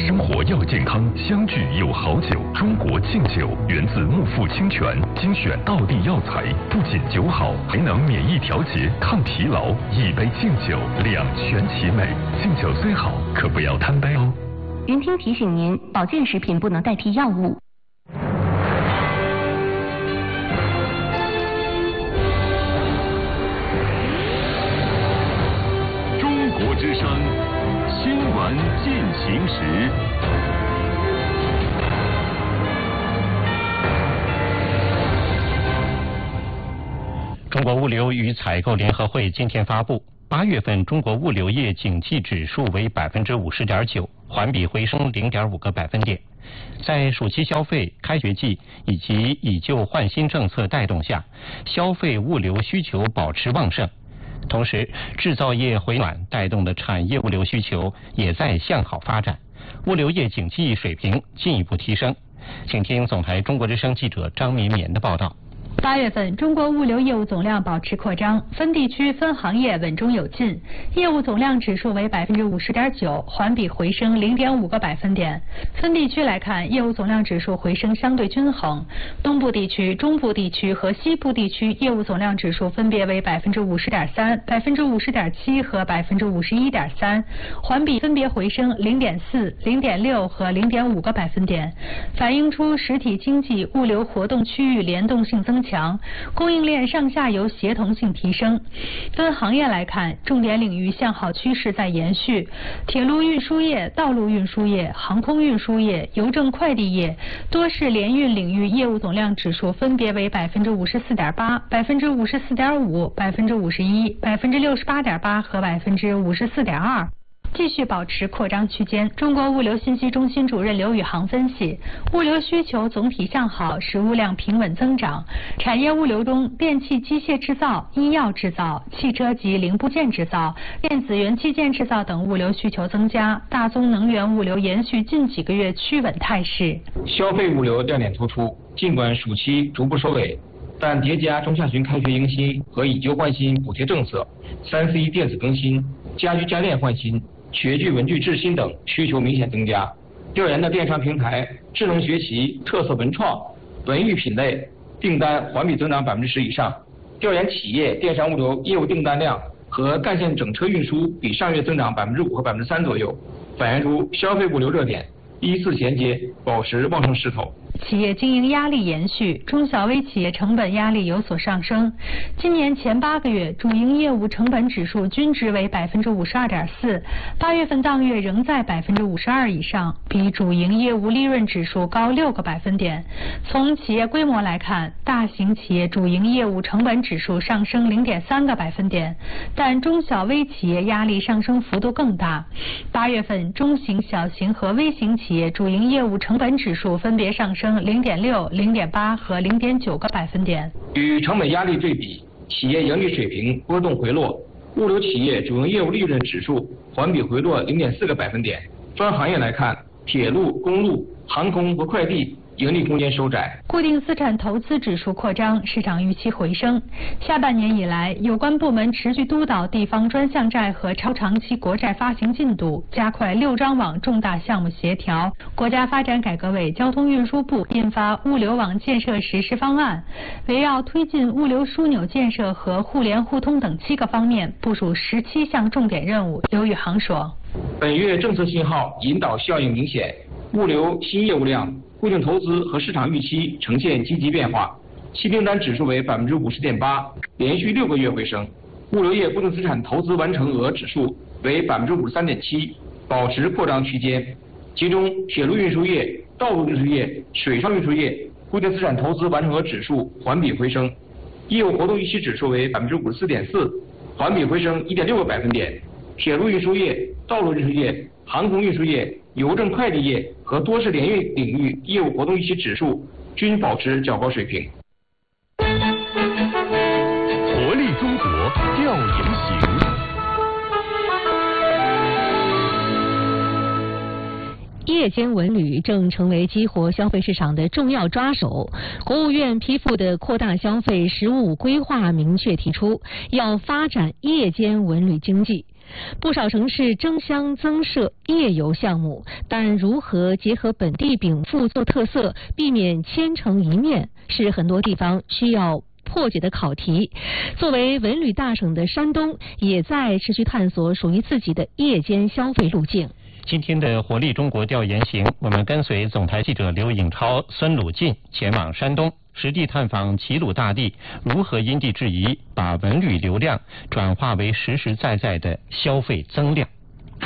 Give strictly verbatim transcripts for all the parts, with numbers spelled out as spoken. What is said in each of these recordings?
生活要健康，相聚有好酒。中国劲酒源自木富清泉，精选道地药材，不仅酒好，还能免疫调节、抗疲劳。一杯劲酒，两全其美。劲酒虽好，可不要贪杯哦。 云听提醒您，保健食品不能代替药物。 中国之声新闻进行时。 中国物流与采购联合会今天发布，八月份中国物流业景气指数为百分之五十点九，环比回升零点五个百分点。在暑期消费、开学季以及以旧换新政策带动下，消费物流需求保持旺盛。同时，制造业回暖带动的产业物流需求也在向好发展，物流业景气水平进一步提升。请听总台中国之声记者张民绵的报道。 八月份，中国物流业务总量保持扩张，分地区、分行业稳中有进，业务总量指数为百分之五十点九，环比回升零点五个百分点。分地区来看，业务总量指数回升相对均衡，东部地区、中部地区和西部地区业务总量指数分别为百分之五十点三、百分之五十点七和百分之五十一点三，环比分别回升零点四、零点六和零点五个百分点，反映出实体经济物流活动区域联动性增强。强，供应链上下游协同性提升。分行业来看，重点领域向好趋势在延续，铁路运输业、道路运输业、航空运输业、邮政快递业、多式联运领域业务总量指数分别为百分之五十四点八、百分之五十四点五、百分之五十一、百分之六十八点八和百分之五十四点二。继续保持扩张区间。中国物流信息中心主任刘宇航分析，物流需求总体向好，使物量平稳增长。产业物流中，电气机械制造、医药制造、汽车及零部件制造、电子元器件制造等物流需求增加。大宗能源物流延续近几个月趋稳态势。 消费物流亮点突出，尽管暑期逐步收尾，但叠加中下旬开学迎新和以旧换新补贴政策、三 C 电子更新、家居家电换新、学具文具制新等需求明显增加。调研的电商平台、智能学习、特色文创、文娱品类订单环比增长百分之十以上。调研企业电商物流业务订单量和干线整车运输比上月增长百分之五和百分之三左右，反映出消费物流热点依次衔接，保持旺盛势头。 企业经营压力延续，中小微企业成本压力有所上升。今年前八个月，主营业务成本指数均值为百分之五十二点四，八月份当月仍在百分之五十二以上，比主营业务利润指数高六个百分点。从企业规模来看，大型企业主营业务成本指数上升零点三个百分点，但中小微企业压力上升幅度更大。八月份，中型、小型和微型企业主营业务成本指数分别上升零点六、零点八和零点九个百分点。 与成本压力对比，企业盈利水平波动回落。物流企业主营业务利润指数环比回落零点四个百分点。分行业来看，铁路、公路、航空和快递盈利空间收窄。 固定资产投资指数扩张，市场预期回升。下半年以来，有关部门持续督导地方专项债和超长期国债发行进度，加快六张网重大项目协调。国家发展改革委、交通运输部印发物流网建设实施方案，围绕推进物流枢纽建设和互联互通等七个方面，部署十七项重点任务。刘宇航说， 本月政策信号引导效应明显，物流新业务量、固定投资和市场预期呈现积极变化，新订单指数为百分之五十点八，连续六个月回升。物流业固定资产投资完成额指数为百分之五十三点七，保持扩张区间。其中，铁路运输业、道路运输业、水上运输业固定资产投资完成额指数环比回升，业务活动预期指数为百分之五十四点四，环比回升一点六个百分点。铁路运输业、道路运输业、航空运输业、邮政快递业和多式联运领域业务活动预期指数均保持较高水平。 活力中国调研行。 夜间文旅正成为激活消费市场的重要抓手。国务院批复的扩大消费“十五五”规划明确提出，要发展夜间文旅经济。 不少城市争相增设夜游项目，但如何结合本地禀赋做特色，避免千城一面，是很多地方需要破解的考题。作为文旅大省的山东，也在持续探索属于自己的夜间消费路径。 今天的活力中国调研行，我们跟随总台记者刘颖超、孙鲁进前往山东，实地探访齐鲁大地如何因地制宜，把文旅流量转化为实实在在的消费增量。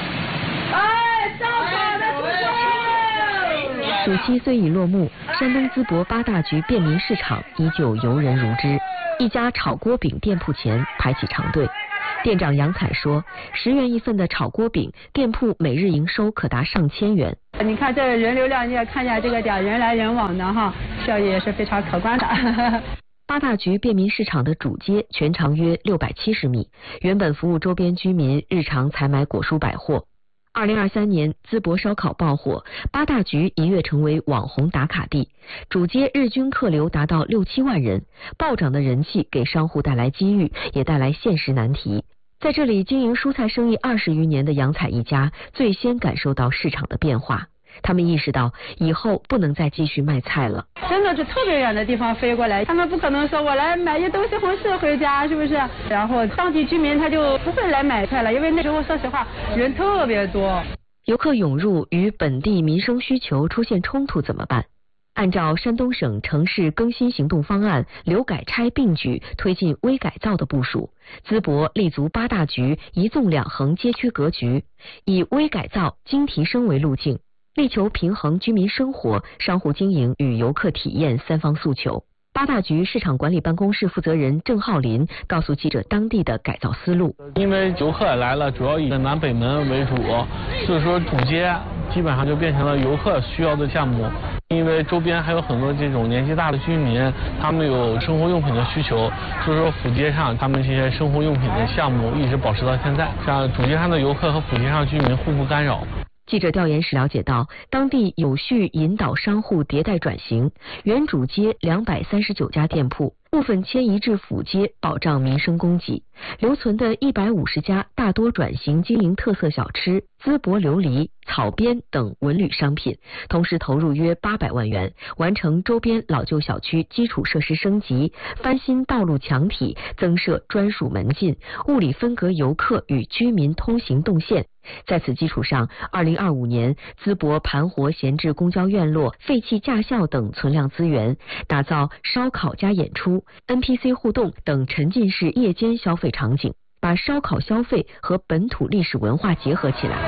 暑期虽已落幕，山东淄博八大局便民市场依旧游人如织。一家炒锅饼店铺前排起长队。店长杨彩说，十元一份的炒锅饼，店铺每日营收可达上千元。 你看这人流量，你也看见这个点人来人往的哈，效益也是非常可观的。 八大局便民市场的主街全长约六百七十米，原本服务周边居民日常采买果蔬百货。二零二三年，淄博烧烤爆火，八大局一跃成为网红打卡地，主街日均客流达到六七万人，暴涨的人气给商户带来机遇，也带来现实难题。在这里经营蔬菜生意二十余年的杨彩一家，最先感受到市场的变化。他们意识到以后不能再继续卖菜了， 真的是特别远的地方飞过来，他们不可能说我来买一兜西红柿回家，是不是？然后当地居民他就不会来买菜了，因为那时候说实话人特别多。 游客涌入与本地民生需求出现冲突怎么办？按照山东省城市更新行动方案，留改拆并举推进微改造的部署，淄博立足八大局一纵两横街区格局，以微改造、精提升为路径，力求平衡居民生活、商户经营与游客体验三方诉求。八大局市场管理办公室负责人郑浩林告诉记者当地的改造思路。 因为游客来了，主要以南北门为主，所以说主街基本上就变成了游客需要的项目。因为周边还有很多这种年纪大的居民，他们有生活用品的需求，所以说辅街上他们这些生活用品的项目一直保持到现在，像主街上的游客和辅街上居民互不干扰。 记者调研时了解到，当地有序引导商户迭代转型，原主街两百三十九家店铺部分迁移至辅街，保障民生供给。留存的一百五十家大多转型经营特色小吃、淄博琉璃、草编等文旅商品，同时投入约八百万元，完成周边老旧小区基础设施升级，翻新道路墙体，增设专属门禁，物理分隔游客与居民通行动线。在此基础上，二零二五年淄博盘活闲置公交院落、废弃驾校等存量资源，打造烧烤加演出、N P C 互动等沉浸式夜间消费场景，把烧烤消费和本土历史文化结合起来。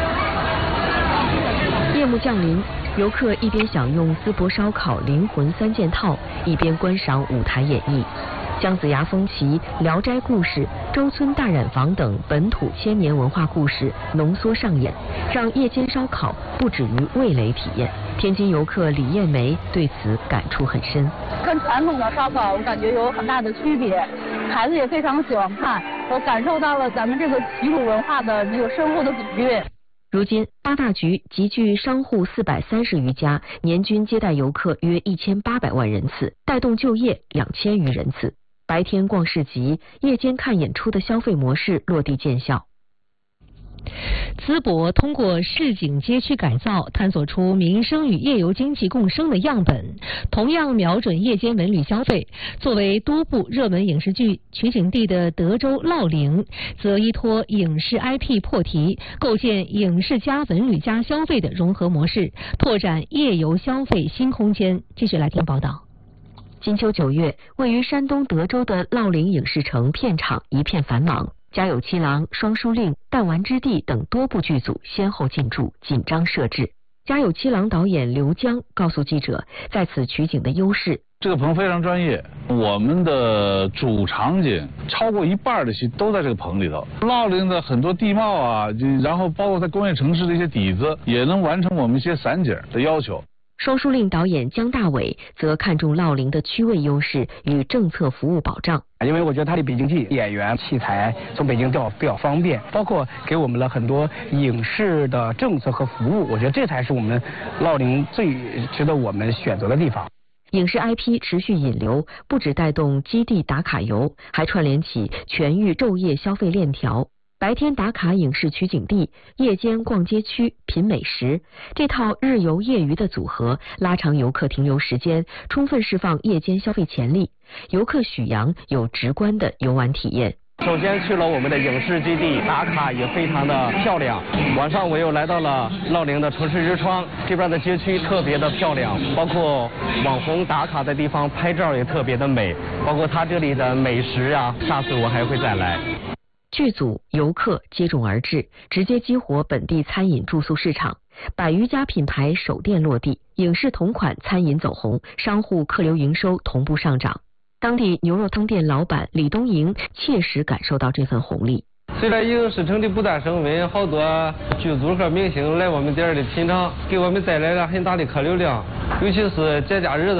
夜幕降临，游客一边享用淄博烧烤灵魂三件套，一边观赏舞台演绎。姜子牙风旗、聊斋故事、周村大染坊等本土千年文化故事浓缩上演，让夜间烧烤不止于味蕾体验。天津游客李艳梅对此感触很深。 跟传统的烧烤我感觉有很大的区别，孩子也非常喜欢看，我感受到了咱们这个齐鲁文化的那个深厚的底蕴。 如今，八大局集聚商户四百三十余家，年均接待游客约一千八百万人次，带动就业两千余人次。白天逛市集，夜间看演出的消费模式落地见效。 淄博通过市井街区改造，探索出民生与夜游经济共生的样本，同样瞄准夜间文旅消费。作为多部热门影视剧取景地的德州烙陵，则依托影视 I P 破题，构建影视加文旅加消费的融合模式，拓展夜游消费新空间。继续来听报道。 金秋九月，位于山东德州的烙陵影视城片场一片繁忙，家有七郎、双书令、弹丸之地等多部剧组先后进驻，紧张设置。家有七郎导演刘江告诉记者，在此取景的优势。 这个棚非常专业，我们的主场景超过一半的戏都在这个棚里头。烙陵的很多地貌啊，然后包括在工业城市的一些底子，也能完成我们一些散景的要求。 双书令导演姜大伟则看重烙陵的区位优势与政策服务保障， 因为我觉得它离北京近，演员器材从北京调比较方便，包括给我们了很多影视的政策和服务，我觉得这才是我们烙陵最值得我们选择的地方。 影视 I P 持续引流，不只带动基地打卡游，还串联起全域昼夜消费链条。 白天打卡影视取景地，夜间逛街区品美食，这套日游夜娱的组合，拉长游客停留时间，充分释放夜间消费潜力。游客许阳有直观的游玩体验。 首先去了我们的影视基地，打卡也非常的漂亮。晚上我又来到了乐陵的城市之窗，这边的街区特别的漂亮，包括网红打卡的地方拍照也特别的美，包括它这里的美食啊，下次我还会再来。 剧组、游客接踵而至，直接激活本地餐饮住宿市场。百余家品牌首店落地，影视同款餐饮走红，商户客流营收同步上涨。当地牛肉汤店老板李东营切实感受到这份红利。 随着影视城的不断升温，好多剧组和明星来我们店里品尝，给我们带来了很大的客流量，尤其是节假日的